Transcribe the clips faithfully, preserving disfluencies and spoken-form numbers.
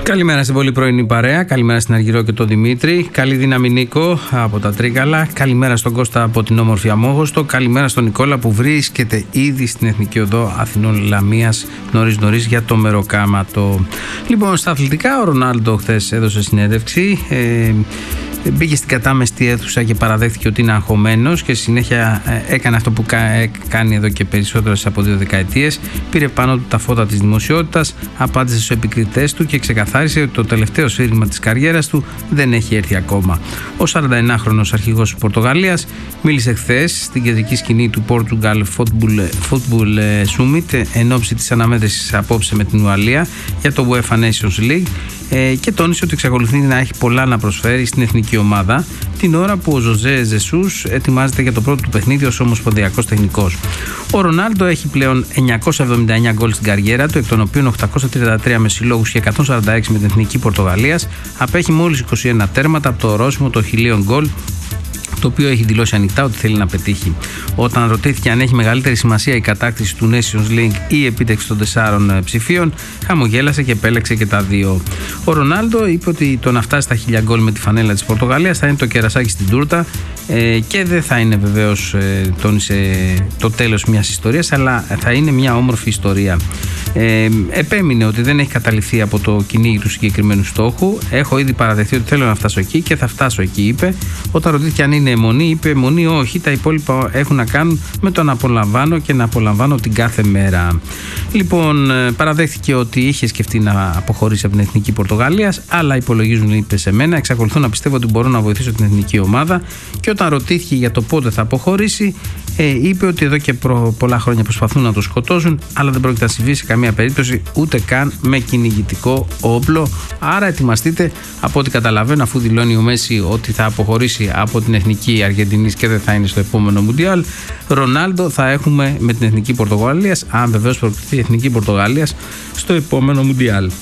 Καλημέρα στην πολύ πρωινή παρέα. Καλημέρα στην Αργυρό και τον Δημήτρη. Καλή δύναμη Νίκο από τα Τρίκαλα. Καλημέρα στον Κώστα από την όμορφη Αμόχωστο. Καλημέρα στον Νικόλα που βρίσκεται ήδη στην Εθνική Οδό Αθηνών Λαμίας νωρίς νωρίς για το μεροκάματο. Λοιπόν, στα αθλητικά, ο Ρονάλντο χθες έδωσε συνέντευξη. Ε, Μπήκε στην κατάμεστη αίθουσα και παραδέχθηκε ότι είναι αγχωμένος και συνέχεια έκανε αυτό που κάνει εδώ και περισσότερες από δύο δεκαετίες. Πήρε πάνω του τα φώτα της δημοσιότητας, απάντησε στους επικριτές του και ξεκαθάρισε ότι το τελευταίο σφύριγμα της καριέρας του δεν έχει έρθει ακόμα. Ο σαρανταενάχρονος αρχηγός της Πορτογαλίας μίλησε χθες στην κεντρική σκηνή του Portugal Football, Football Summit εν ώψη της αναμέτρησης απόψε με την Ουαλία για το UEFA Nations League και τόνισε ότι εξακολουθεί να έχει πολλά να προσφέρει στην εθνική ομάδα την ώρα που ο Ζωζέ Ζεσούς ετοιμάζεται για το πρώτο του παιχνίδι ως ομοσπονδιακός τεχνικός. Ο Ρονάλντο έχει πλέον εννιακόσια εβδομήντα εννέα γκολ στην καριέρα του, εκ των οποίων οκτακόσια τριάντα τρία με συλλόγους και εκατόν σαράντα έξι με την εθνική Πορτογαλίας. Απέχει μόλις είκοσι ένα τέρματα από το ορόσημο των χιλίων γκολ, το οποίο έχει δηλώσει ανοιχτά ότι θέλει να πετύχει. Όταν ρωτήθηκε αν έχει μεγαλύτερη σημασία η κατάκτηση του Nations League ή η επίτευξη των τεσσάρων ψηφίων, χαμογέλασε και επέλεξε και τα δύο. Ο Ρονάλντο είπε ότι το να φτάσει στα χίλια γκολ με τη φανέλα της Πορτογαλίας θα είναι το κερασάκι στην τούρτα ε, και δεν θα είναι βεβαίως, ε, τόνισε, το τέλος μιας ιστορίας, αλλά θα είναι μια όμορφη ιστορία. Ε, επέμεινε ότι δεν έχει καταληφθεί από το κυνήγι του συγκεκριμένου στόχου. Έχω ήδη παραδεχθεί ότι θέλω να φτάσω εκεί και θα φτάσω εκεί, είπε. Όταν ρωτήθηκε αν είναι αιμονή, είπε αιμονή όχι, τα υπόλοιπα έχουν να κάνουν με το να απολαμβάνω και να απολαμβάνω την κάθε μέρα. Λοιπόν, παραδέχθηκε ότι είχε σκεφτεί να αποχωρήσει από την εθνική Πορτογαλίας, αλλά υπολογίζουν, είπε, σε μένα. Εξακολουθώ να πιστεύω ότι μπορώ να βοηθήσω την εθνική ομάδα. Και όταν ρωτήθηκε για το πότε θα αποχωρήσει, ε, είπε ότι εδώ και προ, πολλά χρόνια προσπαθούν να το σκοτώσουν, αλλά δεν πρόκειται να συμβεί σε καμία περίπτωση, ούτε καν με κυνηγητικό όπλο. Άρα ετοιμαστείτε, από ό,τι καταλαβαίνω, αφού δηλώνει ο Μέση ότι θα αποχωρήσει από την εθνική Αργεντινής και δεν θα είναι στο επόμενο Μουντιάλ, Ρονάλντο θα έχουμε με την εθνική Πορτογαλίας, αν βεβαίως προκριθεί η εθνική Πορτογαλίας στο επόμενο Μουντιάλ.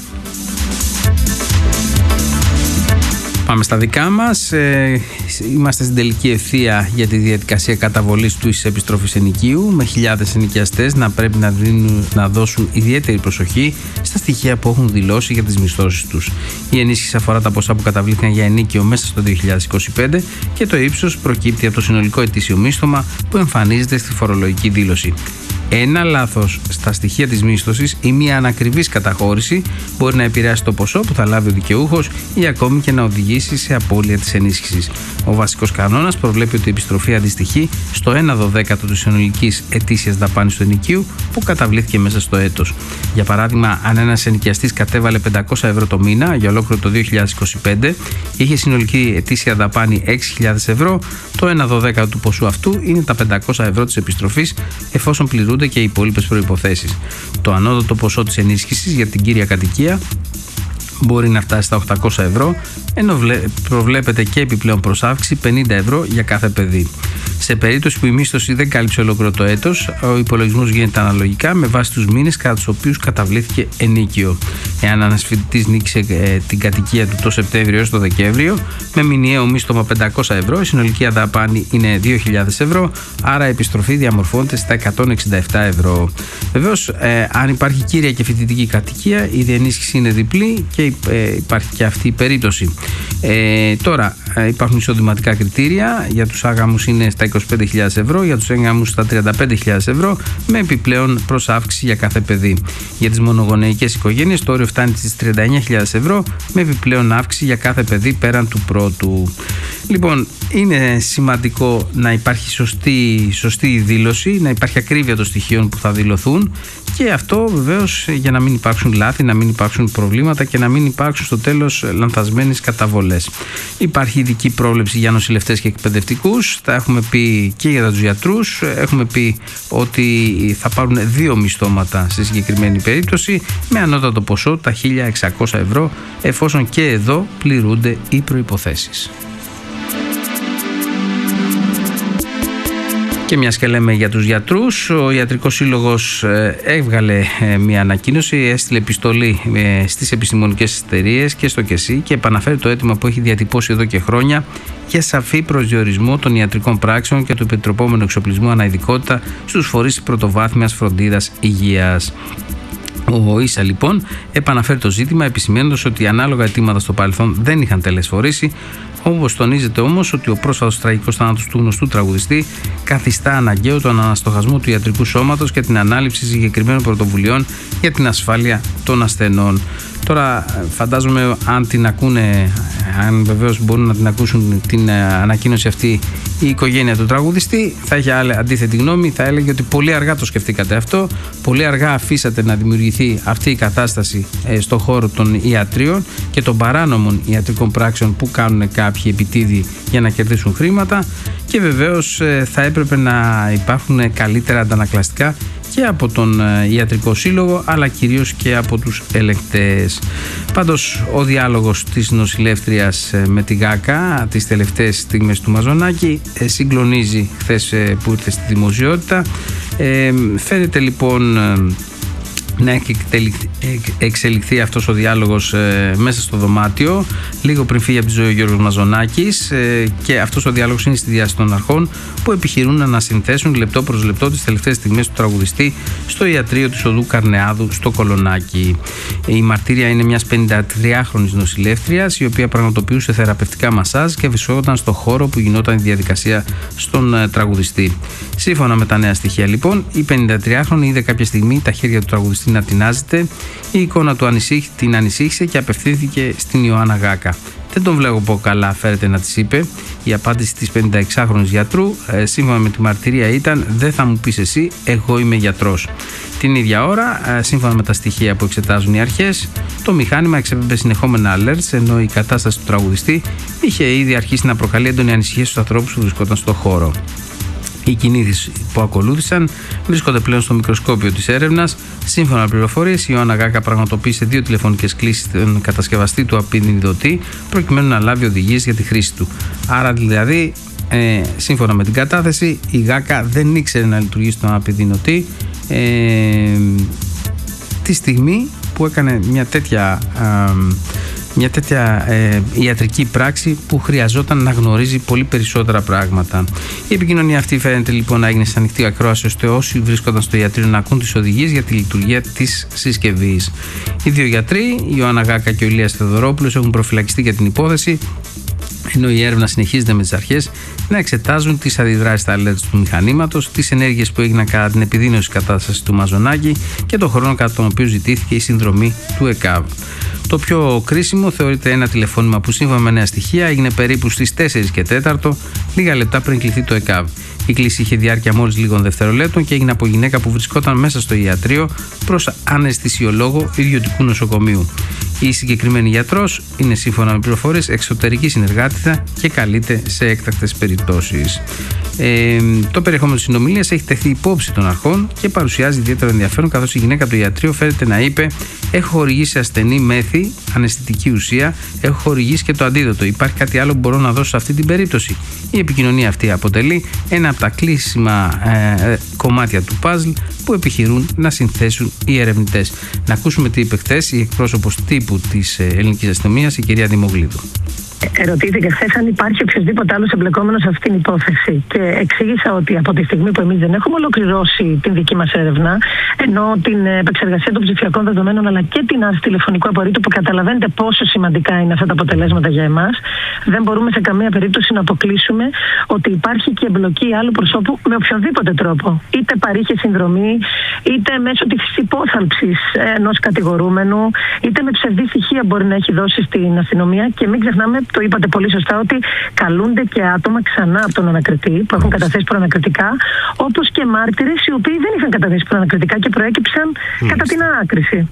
Πάμε στα δικά μας. Ε, είμαστε στην τελική ευθεία για τη διαδικασία καταβολής της επιστροφής ενοικίου, με χιλιάδες ενοικιαστές να πρέπει να, δίνουν, να δώσουν ιδιαίτερη προσοχή στα στοιχεία που έχουν δηλώσει για τις μισθώσεις τους. Η ενίσχυση αφορά τα ποσά που καταβλήθηκαν για ενίκιο μέσα στο δύο χιλιάδες είκοσι πέντε και το ύψος προκύπτει από το συνολικό ετήσιο μίσθωμα που εμφανίζεται στη φορολογική δήλωση. Ένα λάθος στα στοιχεία της μίσθωσης ή μια ανακριβής καταχώρηση μπορεί να επηρεάσει το ποσό που θα λάβει ο δικαιούχος ή ακόμη και να οδηγήσει σε απώλεια της ενίσχυσης. Ο βασικός κανόνας προβλέπει ότι η επιστροφή αντιστοιχεί στο ένα δωδέκατο της συνολικής ετήσιας δαπάνης του ενοικίου που καταβλήθηκε μέσα στο έτος. Για παράδειγμα, αν ένας ενοικιαστής κατέβαλε πεντακόσια ευρώ το μήνα για ολόκληρο το δύο χιλιάδες είκοσι πέντε, είχε συνολική ετήσια δαπάνη έξι χιλιάδες ευρώ, το ένα δωδέκατο του ποσού αυτού είναι τα πεντακόσια ευρώ της επιστροφής, εφόσον πληρούνται και οι υπόλοιπες προϋποθέσεις. Το ανώτατο ποσό της ενίσχυσης για την κύρια κατοικία μπορεί να φτάσει στα οκτακόσια ευρώ, ενώ προβλέπεται και επιπλέον προσάυξη πενήντα ευρώ για κάθε παιδί. Σε περίπτωση που η μίσθωση δεν κάλυψε ολόκληρο το έτος, ο υπολογισμός γίνεται αναλογικά με βάση τους μήνες κατά τους οποίους καταβλήθηκε ενίκιο. Εάν ένας φοιτητής νίκησε ε, την κατοικία του το Σεπτέμβριο έως το Δεκέμβριο, με μηνιαίο μίσθωμα πεντακόσια ευρώ, η συνολική δαπάνη είναι δύο χιλιάδες ευρώ, άρα η επιστροφή διαμορφώνεται στα εκατόν εξήντα επτά ευρώ. Βεβαίως, ε, αν υπάρχει κύρια και φοιτητική κατοικία, η διενίσχυση είναι διπλή και ε, υπάρχει και αυτή η περίπτωση. Ε, τώρα, ε, υπάρχουν εισοδηματικά κριτήρια. Για τους άγαμους είναι στα είκοσι πέντε χιλιάδες ευρώ, για τους έγγαμους στα τριάντα πέντε χιλιάδες ευρώ, με επιπλέον προσάυξη για κάθε παιδί. Για τις μονογονεϊκές οικογένειες το όριο φτάνει στις τριάντα εννέα χιλιάδες ευρώ, με επιπλέον αύξηση για κάθε παιδί πέραν του πρώτου. Λοιπόν, είναι σημαντικό να υπάρχει σωστή, σωστή δήλωση, να υπάρχει ακρίβεια των στοιχείων που θα δηλωθούν, και αυτό βεβαίως για να μην υπάρξουν λάθη, να μην υπάρξουν προβλήματα και να μην υπάρξουν στο τέλος λανθασμένες καταβολές. Υπάρχει ειδική πρόβλεψη για νοσηλευτές και εκπαιδευτικούς, τα έχουμε πει και για τους γιατρούς, έχουμε πει ότι θα πάρουν δύο μισθώματα σε συγκεκριμένη περίπτωση, με ανώτατο ποσό τα χίλια εξακόσια ευρώ, εφόσον και εδώ πληρούνται οι προϋποθέσεις. Και μιας και λέμε για τους γιατρούς, ο Ιατρικός Σύλλογος έβγαλε μια ανακοίνωση, έστειλε επιστολή στις επιστημονικές εταιρείες και στο ΚΕΣΥ και επαναφέρει το αίτημα που έχει διατυπώσει εδώ και χρόνια για σαφή προσδιορισμό των ιατρικών πράξεων και του επιτροπόμενου εξοπλισμού αναειδικότητα στους φορείς πρωτοβάθμιας φροντίδας υγείας. Ο Ίσα λοιπόν επαναφέρει το ζήτημα, επισημαίνοντας ότι ανάλογα αιτήματα στο παρελθόν δεν είχαν τελεσφορήσει, όπως τονίζεται όμως ότι ο πρόσφατος τραγικός θάνατος του γνωστού τραγουδιστή καθιστά αναγκαίο τον αναστοχασμό του ιατρικού σώματος και την ανάληψη συγκεκριμένων πρωτοβουλειών για την ασφάλεια των ασθενών. Τώρα φαντάζομαι αν την ακούνε, αν βεβαίως μπορούν να την ακούσουν την ανακοίνωση αυτή η οικογένεια του τραγουδιστή, θα είχε άλλη αντίθετη γνώμη, θα έλεγε ότι πολύ αργά το σκεφτήκατε αυτό, πολύ αργά αφήσατε να δημιουργηθεί αυτή η κατάσταση στον χώρο των ιατρίων και των παράνομων ιατρικών πράξεων που κάνουν κάποιοι επιτίδιοι για να κερδίσουν χρήματα, και βεβαίως θα έπρεπε να υπάρχουν καλύτερα αντανακλαστικά και από τον Ιατρικό Σύλλογο, αλλά κυρίως και από τους ελεγκτές. Πάντως ο διάλογος της νοσηλεύτριας με τη ΓΑΚΑ τις τελευταίες στιγμές του Μαζονάκη συγκλονίζει χθες που ήρθε στη δημοσιότητα. Ε, φαίνεται λοιπόν να έχει εξελιχθεί αυτός ο διάλογος ε, μέσα στο δωμάτιο λίγο πριν φύγει από τη ζωή ο Γιώργος Μαζονάκης, ε, και αυτός ο διάλογος είναι στη διάσταση των αρχών που επιχειρούν να ανασυνθέσουν λεπτό προς λεπτό τις τελευταίες στιγμές του τραγουδιστή στο ιατρείο της οδού Καρνεάδου στο Κολονάκι. Η μαρτύρια είναι μιας πενηντατριάχρονης νοσηλεύτριας η οποία πραγματοποιούσε θεραπευτικά μασάζ και βρισκόταν στο χώρο που γινόταν η διαδικασία στον ε, τραγουδιστή. Σύμφωνα με τα νέα στοιχεία λοιπόν, η πενηντατριάχρονη είδε κάποια στιγμή τα χέρια του τραγουδιστή να τεινάζεται, η εικόνα του ανησύχ, την ανησύχησε και απευθύνθηκε στην Ιωάννα Γάκα. Δεν τον βλέπω καλά, φέρεται να της είπε. Η απάντηση της πενηνταεξάχρονης γιατρού, ε, σύμφωνα με τη μαρτυρία, ήταν «Δεν θα μου πεις εσύ, εγώ είμαι γιατρός». Την ίδια ώρα, ε, σύμφωνα με τα στοιχεία που εξετάζουν οι αρχές, το μηχάνημα εξέπεμπε συνεχόμενα alerts, ενώ η κατάσταση του τραγουδιστή είχε ήδη αρχίσει να προκαλεί έντονη ανησυχία στους ανθρώπους που βρισκόταν στο χώρο. Οι κινήσεις που ακολούθησαν βρίσκονται πλέον στο μικροσκόπιο της έρευνας. Σύμφωνα με πληροφορίες, η Ιωάννα Γάκα πραγματοποίησε δύο τηλεφωνικές κλήσεις στον κατασκευαστή του απεινιδωτή προκειμένου να λάβει οδηγίες για τη χρήση του. Άρα δηλαδή, ε, σύμφωνα με την κατάθεση, η Γάκα δεν ήξερε να λειτουργήσει τον απεινιδωτή ε, τη στιγμή που έκανε μια τέτοια... Ε, μια τέτοια ε, ιατρική πράξη που χρειαζόταν να γνωρίζει πολύ περισσότερα πράγματα. Η επικοινωνία αυτή φαίνεται λοιπόν να έγινε σε ανοιχτή ακρόαση ώστε όσοι βρίσκονταν στο ιατρείο να ακούν τις οδηγίες για τη λειτουργία της συσκευής. Οι δύο γιατροί, η Ιωάννα Γάκα και ο Ηλίας Θεοδωρόπουλος, έχουν προφυλακιστεί για την υπόθεση, ενώ η έρευνα συνεχίζεται με τις αρχές να εξετάζουν τις αντιδράσεις στα alerts του μηχανήματος, τις ενέργειες που έγιναν κατά την επιδείνωση κατάσταση του Μαζονάκη και τον χρόνο κατά τον οποίο ζητήθηκε η συνδρομή του ΕΚΑΒ. Το πιο κρίσιμο θεωρείται ένα τηλεφώνημα που σύμφωνα με νέα στοιχεία έγινε περίπου στις τέσσερις και τέσσερα, λίγα λεπτά πριν κληθεί το ΕΚΑΒ. Η κλήση είχε διάρκεια μόλις λίγων δευτερολέπτων και έγινε από γυναίκα που βρισκόταν μέσα στο ιατρείο προς αναισθησιολόγο ιδιωτικού νοσοκομείου. Η συγκεκριμένη γιατρός είναι σύμφωνα με πληροφορίες εξωτερική συνεργάτηδα και καλείται σε έκτακτες περιπτώσεις. Ε, το περιεχόμενο της συνομιλίας έχει τεθεί υπόψη των αρχών και παρουσιάζει ιδιαίτερο ενδιαφέρον, καθώς η γυναίκα από το ιατρείο φαίνεται να είπε: «Έχω χορηγήσει ασθενή μέθη, αναισθητική ουσία, έχω χορηγήσει και το αντίδοτο. Υπάρχει κάτι άλλο που μπορώ να δώσω σε αυτή την περίπτωση?» Η επικοινωνία αυτή αποτελεί ένα από τα κλείσιμα ε, κομμάτια του παζλ που επιχειρούν να συνθέσουν οι ερευνητές. Να ακούσουμε τι είπε χθες η εκπρόσωπος τύπου της ελληνικής αστυνομίας, η κυρία Δημογλίδου. Ερωτήθηκε χθες αν υπάρχει οποιοδήποτε άλλο εμπλεκόμενο σε αυτήν την υπόθεση. Και εξήγησα ότι από τη στιγμή που εμείς δεν έχουμε ολοκληρώσει την δική μας έρευνα, ενώ την επεξεργασία των ψηφιακών δεδομένων αλλά και την άρση τηλεφωνικού απορρίτου, που καταλαβαίνετε πόσο σημαντικά είναι αυτά τα αποτελέσματα για εμάς, δεν μπορούμε σε καμία περίπτωση να αποκλείσουμε ότι υπάρχει και εμπλοκή άλλου προσώπου με οποιοδήποτε τρόπο. Είτε παρήχε συνδρομή, είτε μέσω της υπόθαλψης ενός κατηγορούμενου, είτε με ψευδή στοιχεία μπορεί να έχει δώσει στην αστυνομία. Και μην ξεχνάμε, το είπατε πολύ σωστά, ότι καλούνται και άτομα ξανά από τον ανακριτή που έχουν καταθέσει προανακριτικά, όπως και μάρτυρες οι οποίοι δεν είχαν καταθέσει προανακριτικά και προέκυψαν mm. κατά την ανάκριση.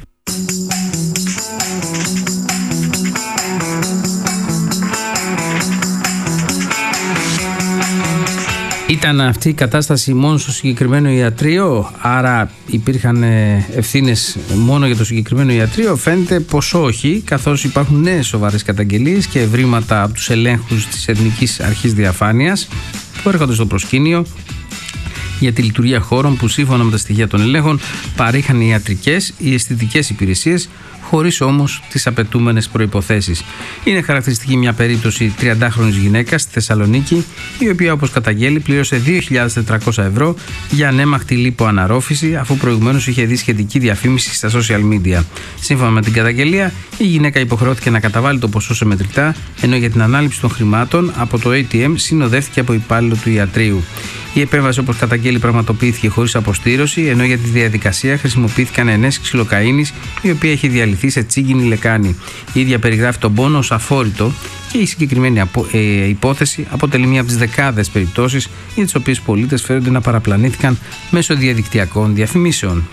Ήταν αυτή η κατάσταση μόνο στο συγκεκριμένο ιατρείο, άρα υπήρχαν ευθύνες μόνο για το συγκεκριμένο ιατρείο? Φαίνεται πως όχι, καθώς υπάρχουν νέες σοβαρές καταγγελίες και ευρήματα από τους ελέγχους της Εθνικής Αρχής Διαφάνειας που έρχονται στο προσκήνιο για τη λειτουργία χώρων που σύμφωνα με τα στοιχεία των ελέγχων παρήχαν οι ιατρικές ή αισθητικές υπηρεσίες, χωρίς όμως τις απαιτούμενες προϋποθέσεις. Είναι χαρακτηριστική μια περίπτωση τριαντάχρονης γυναίκας στη Θεσσαλονίκη, η οποία, όπως καταγγέλει, πλήρωσε δύο χιλιάδες τετρακόσια ευρώ για ανέμακτη λιποαναρρόφηση, αφού προηγουμένως είχε δει σχετική διαφήμιση στα social media. Σύμφωνα με την καταγγελία, η γυναίκα υποχρεώθηκε να καταβάλει το ποσό σε μετρητά, ενώ για την ανάληψη των χρημάτων από το έι τι εμ συνοδεύτηκε από υπάλληλο του ιατρείου. Η επέμβαση, όπως καταγγέλει, πραγματοποιήθηκε χωρίς αποστήρωση, ενώ για τη διαδικασία χρησιμοποιήθηκαν ενέσεις ξυλοκαΐνης, η οποία έχει διαλυθεί σε τσίγκινη λεκάνη. Η ίδια περιγράφει τον πόνο ως αφόρητο και η συγκεκριμένη απο, ε, υπόθεση αποτελεί μία από τις δεκάδες περιπτώσεις για τις οποίες πολίτες φέρονται να παραπλανήθηκαν μέσω διαδικτυακών διαφημίσεων.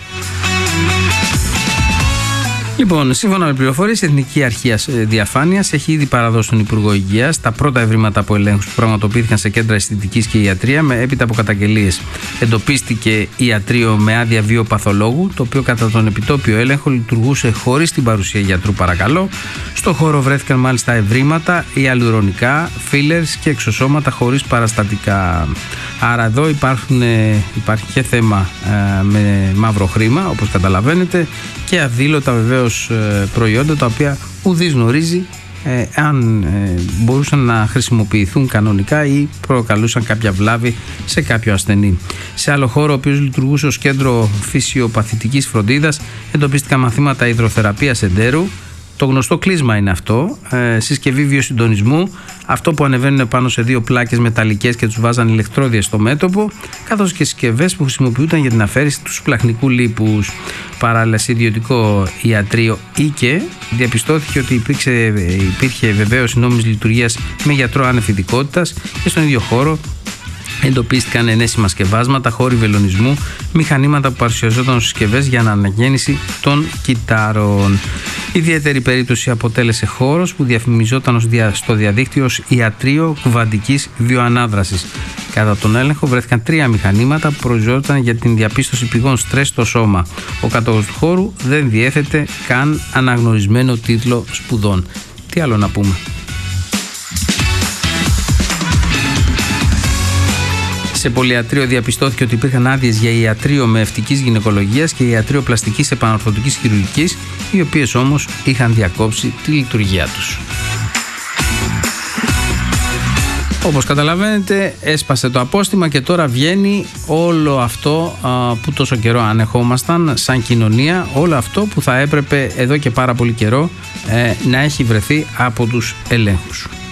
Λοιπόν, σύμφωνα με πληροφορίες, η Εθνική Αρχή Διαφάνειας έχει ήδη παραδώσει στον Υπουργό Υγείας τα πρώτα ευρήματα από ελέγχους που πραγματοποιήθηκαν σε κέντρα αισθητικής και ιατρία με έπειτα από καταγγελίες. Εντοπίστηκε ιατρείο με άδεια βιοπαθολόγου, το οποίο κατά τον επιτόπιο έλεγχο λειτουργούσε χωρίς την παρουσία γιατρού, παρακαλώ. Στο χώρο βρέθηκαν μάλιστα ευρήματα ιαλουρονικά, fillers και εξωσώματα χωρίς παραστατικά. Άρα εδώ υπάρχουν, υπάρχει και θέμα ε, με μαύρο χρήμα, όπως καταλαβαίνετε, και αδήλωτα βεβαίως προϊόντα τα οποία ουδής γνωρίζει ε, αν ε, μπορούσαν να χρησιμοποιηθούν κανονικά ή προκαλούσαν κάποια βλάβη σε κάποιο ασθενή. Σε άλλο χώρο, ο οποίος λειτουργούσε ως κέντρο φυσιοπαθητικής φροντίδας, εντοπίστηκαν μαθήματα υδροθεραπείας εντέρου. Το γνωστό κλείσμα είναι αυτό, ε, συσκευή βιοσυντονισμού, αυτό που ανεβαίνουν πάνω σε δύο πλάκες μεταλλικές και τους βάζαν ηλεκτρόδια στο μέτωπο, καθώς και συσκευές που χρησιμοποιούνταν για την αφαίρεση του σπλαχνικού λίπους. Παράλληλα, σε ιδιωτικό ιατρείο Ίκε διαπιστώθηκε ότι υπήρξε, υπήρχε βεβαίως νόμιμης λειτουργίας με γιατρό άνευ ειδικότητας και στον ίδιο χώρο εντοπίστηκαν ενέσιμα σκευάσματα, χώροι βελονισμού, μηχανήματα που παρουσιαζόταν ως συσκευές για αναγέννηση των κυτάρων. Ιδιαίτερη περίπτωση αποτέλεσε χώρος που διαφημιζόταν στο διαδίκτυο ως ιατρείο κουβαντικής βιοανάδρασης. Κατά τον έλεγχο βρέθηκαν τρία μηχανήματα που προοριζόταν για την διαπίστωση πηγών στρες στο σώμα. Ο κατόχος του χώρου δεν διέθετε καν αναγνωρισμένο τίτλο σπουδών. Τι άλλο να πούμε. Σε πολυιατρείο διαπιστώθηκε ότι υπήρχαν άδειες για ιατρείο μεευτικής γυναικολογίας και ιατρείο πλαστικής επανορθωτικής χειρουργικής, οι οποίες όμως είχαν διακόψει τη λειτουργία τους. Όπως καταλαβαίνετε, έσπασε το απόστημα και τώρα βγαίνει όλο αυτό α, που τόσο καιρό ανεχόμασταν σαν κοινωνία, όλο αυτό που θα έπρεπε εδώ και πάρα πολύ καιρό ε, να έχει βρεθεί από τους ελέγχους.